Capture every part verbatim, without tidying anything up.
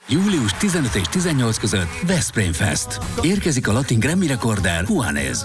július tizenöt és tizennyolc között Veszprém Fest. Érkezik a latin Grammy rekorder Juanes.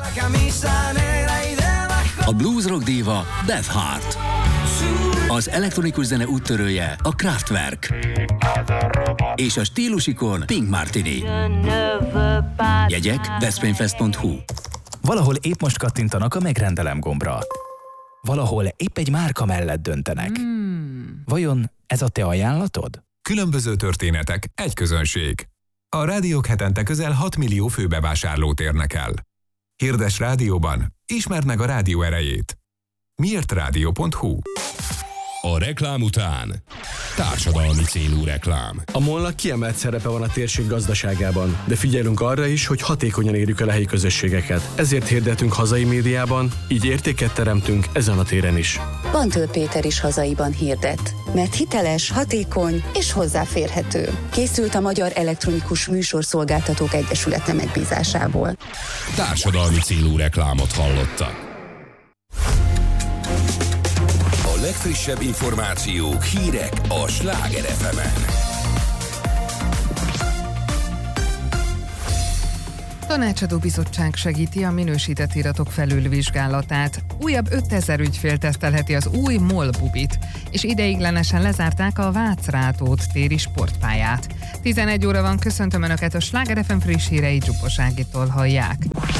A blues rock díva Beth Hart. Az elektronikus zene úttörője a Kraftwerk. És a stílusikon Pink Martini. Jegyek veszprémfest pont hu. Valahol épp most kattintanak a megrendelem gombra. Valahol épp egy márka mellett döntenek. Hmm. Vajon ez a te ajánlatod? Különböző történetek, egy közönség. A rádiók hetente közel hat millió főbevásárlót érnek el. Hirdes rádióban, ismerd meg a rádió erejét. miért rádió pont hu. A reklám után társadalmi célú reklám. A MOL-nak kiemelt szerepe van a térség gazdaságában, de figyelünk arra is, hogy hatékonyan érjük el a helyi közösségeket. Ezért hirdetünk hazai médiában, így értéket teremtünk ezen a téren is. Bantől Péter is hazaiban hirdet, mert hiteles, hatékony és hozzáférhető. Készült a Magyar Elektronikus Műsorszolgáltatók Egyesülete megbízásából. Társadalmi célú reklámot hallottak. A legfrissebb információk, hírek a Sláger ef emen. Tanácsadó bizottság segíti a minősített iratok felülvizsgálatát. Újabb ötezer ügyfél tesztelheti az új MOL bubit, és ideiglenesen lezárták a Vácrátót téri sportpályát. tizenegy óra van, köszöntöm Önöket, a Sláger ef em friss hírei Dzsupos Ágitól hallják.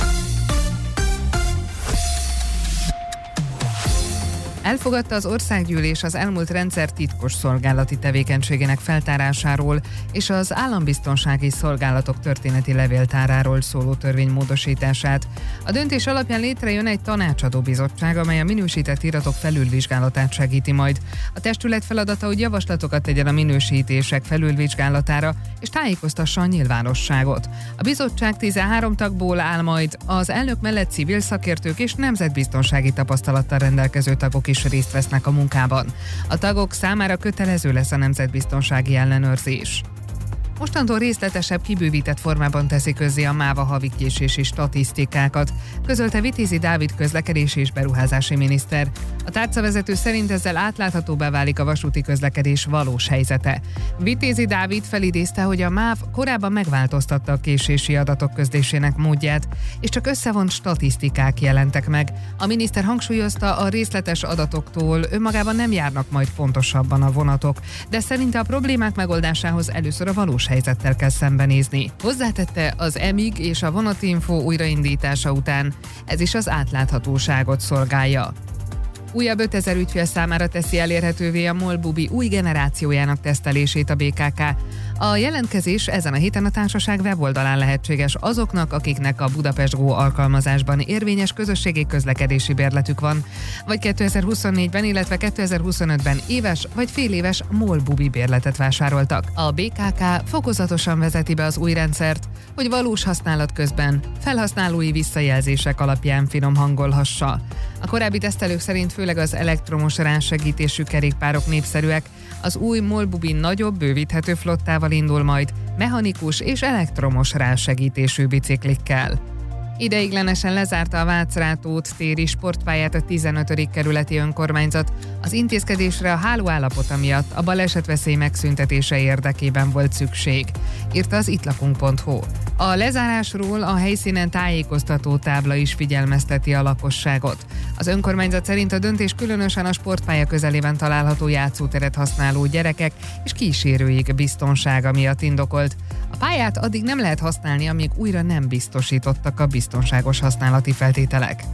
Elfogadta az országgyűlés az elmúlt rendszer titkos szolgálati tevékenységének feltárásáról és az állambiztonsági szolgálatok történeti levéltáráról szóló törvény módosítását. A döntés alapján létrejön egy tanácsadó bizottság, amely a minősített iratok felülvizsgálatát segíti majd. A testület feladata, hogy javaslatokat tegyen a minősítések felülvizsgálatára és tájékoztassa a nyilvánosságot. A bizottság tizenhárom tagból áll majd, az elnök mellett civil szakértők és nemzetbiztonsági tapasztalattal rendelkező tagok is részt vesznek a munkában. A tagok számára kötelező lesz a nemzetbiztonsági ellenőrzés. Mostantól részletesebb, kibővített formában teszi közzé a MÁVA havi késési statisztikákat, közölte Vitézi Dávid közlekedési és beruházási miniszter. A tárcavezető szerint ezzel átláthatóbbá válik a vasúti közlekedés valós helyzete. Vitézi Dávid felidézte, hogy a MÁV korábban megváltoztatta a késési adatok közlésének módját, és csak összevont statisztikák jelentek meg. A miniszter hangsúlyozta, a részletes adatoktól önmagában nem járnak majd pontosabban a vonatok, de szerinte a problémák megoldásához először a valós helyzettel kell szembenézni. Hozzátette, az e em i gé és a vonatinfo újraindítása után ez is az átláthatóságot szolgálja. Újabb ötezer ügyfél számára teszi elérhetővé a MOL bubi új generációjának tesztelését a bé ká ká. A jelentkezés ezen a héten a társaság weboldalán lehetséges azoknak, akiknek a Budapest Go alkalmazásban érvényes közösségi közlekedési bérletük van, vagy kétezer-huszonnégyben, illetve kétezer-huszonötben éves vagy féléves MOL bubi bérletet vásároltak. A bé ká ká fokozatosan vezeti be az új rendszert, hogy valós használat közben felhasználói visszajelzések alapján finom hangolhassa. A korábbi tesztelők szerint főleg az elektromos ránsegítésű kerékpárok népszerűek, az új MOL bubi nagyobb, bővíthető flottával indul majd, mechanikus és elektromos ránsegítésű biciklikkel. Ideiglenesen lezárta a Vácrátót téri sportpályát a tizenötödik kerületi önkormányzat. Az intézkedésre a háló állapota miatt a balesetveszély megszüntetése érdekében volt szükség, írta az itlakunk pont hu. A lezárásról a helyszínen tájékoztató tábla is figyelmezteti a lakosságot. Az önkormányzat szerint a döntés különösen a sportpálya közelében található játszóteret használó gyerekek és kísérőik biztonsága miatt indokolt. A pályát addig nem lehet használni, amíg újra nem biztosítottak a biztonságos használati feltételek.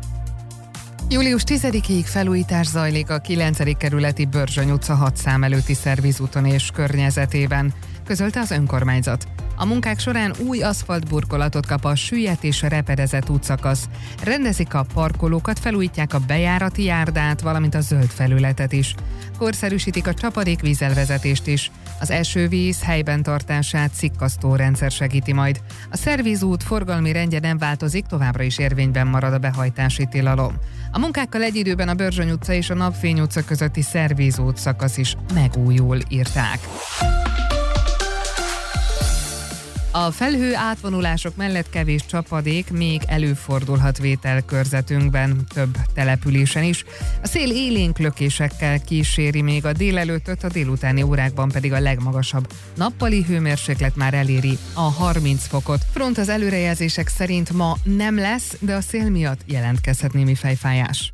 július tizedikéig felújítás zajlik a kilencedik kerületi Börzsöny utca hat szám előtti szervizúton és környezetében, közölte az önkormányzat. A munkák során új aszfaltburkolatot kap a süllyedt és repedezett útszakasz. Rendezik a parkolókat, felújítják a bejárati járdát, valamint a zöld felületet is. Korszerűsítik a csapadékvízelvezetést is. Az esővíz helyben tartását szikkasztó rendszer segíti majd. A szervizút forgalmi rendje nem változik, továbbra is érvényben marad a behajtási tilalom. A munkákkal egy időben a Börzsöny utca és a Napfény utca közötti szervizút szakasz is megújul, írták. A felhő átvonulások mellett kevés csapadék még előfordulhat vételkörzetünkben, több településen is. A szél élénk lökésekkel kíséri még a délelőttöt, a délutáni órákban pedig a legmagasabb nappali hőmérséklet már eléri a harminc fokot. Front az előrejelzések szerint ma nem lesz, de a szél miatt jelentkezhet némi fejfájás.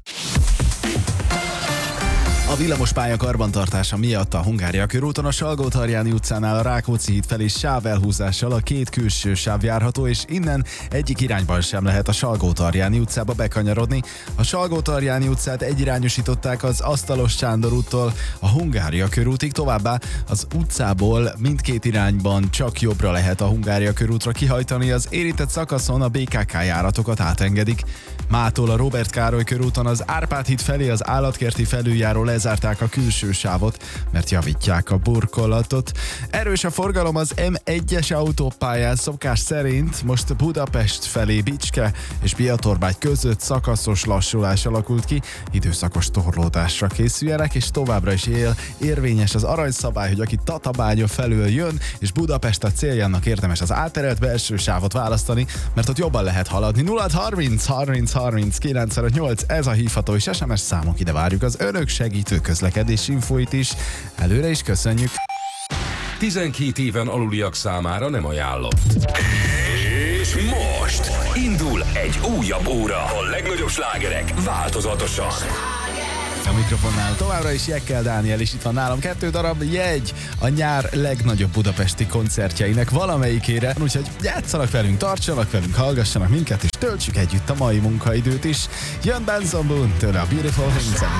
A villamospálya karbantartása miatt a Hungária körúton a Salgótarjáni utcánál a Rákóczi híd felé sávelhúzással a két külső sáv járható, és innen egyik irányban sem lehet a Salgótarjáni utcába bekanyarodni. A Salgótarjáni utcát egyirányosították az Asztalos Sándor úttól a Hungária körútig, továbbá az utcából mindkét irányban csak jobbra lehet a Hungária körútra kihajtani, az érintett szakaszon a bé ká ká járatokat átengedik. Mától a Róbert Károly körúton az Árpád híd felé az Állatkerti felüljáró lezárták a külső sávot, mert javítják a burkolatot. Erős a forgalom az em egyes autópályán szokás szerint, most Budapest felé Bicske és Biatorbágy között szakaszos lassulás alakult ki, időszakos torlódásra készüljenek, és továbbra is él érvényes az aranyszabály, hogy aki Tatabánya felől jön, és Budapest a céljának érdemes az átterelt belső sávot választani, mert ott jobban lehet haladni. nulla harminc harminc harminc kilencvenöt nyolc, ez a hívható és es em es számok, ide várjuk az önök segítő közlekedési infóit is. Előre is köszönjük. tizenkét éven aluliak számára nem ajánlott. És most indul egy újabb óra. A legnagyobb slágerek változatosan. A mikrofonnál továbbra is Jekkel Dániel, és itt van nálam kettő darab jegy a nyár legnagyobb budapesti koncertjeinek valamelyikére, úgyhogy játszanak velünk, tartsanak velünk, hallgassanak minket, és töltsük együtt a mai munkaidőt is. Jön Benson Boone tőle a Beautiful Things.